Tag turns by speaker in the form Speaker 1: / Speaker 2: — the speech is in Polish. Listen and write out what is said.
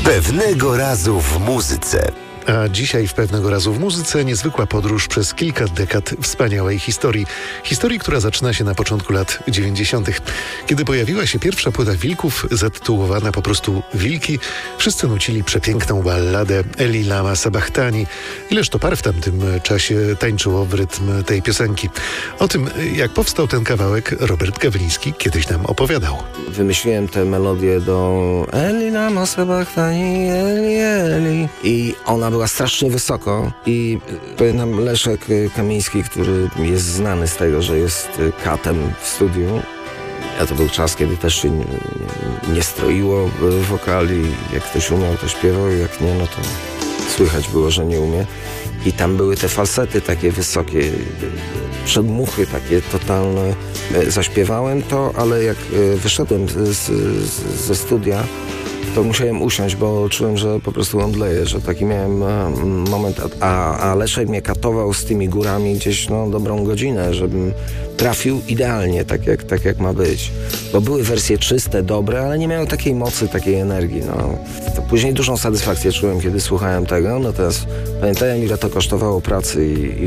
Speaker 1: Pewnego razu w muzyce.
Speaker 2: A dzisiaj w Pewnego razu w muzyce niezwykła podróż przez kilka dekad wspaniałej historii. Historii, która zaczyna się na początku lat 90. Kiedy pojawiła się pierwsza płyta Wilków, zatytułowana po prostu Wilki, wszyscy nucili przepiękną balladę Eli Lama Sabachtani. Ileż to par w tamtym czasie tańczyło w rytm tej piosenki. O tym, jak powstał ten kawałek, Robert Gawliński kiedyś nam opowiadał.
Speaker 3: Wymyśliłem tę melodię do Eli Lama Sabachtani, Eli, Eli. I ona była strasznie wysoko i pamiętam Leszek Kamiński, który jest znany z tego, że jest katem w studiu. A to był czas, kiedy też się nie stroiło wokali. Jak ktoś umiał, to śpiewał, jak nie, no to słychać było, że nie umie. I tam były te falsety takie wysokie, przedmuchy takie totalne. Zaśpiewałem to, ale jak wyszedłem ze studia, to musiałem usiąść, bo czułem, że po prostu omdleję, że taki miałem moment, a Leszek mnie katował z tymi górami gdzieś dobrą godzinę, żebym trafił idealnie, tak jak ma być. Bo były wersje czyste, dobre, ale nie miały takiej mocy, takiej energii. To później dużą satysfakcję czułem, kiedy słuchałem tego. No teraz pamiętam, ile to kosztowało pracy i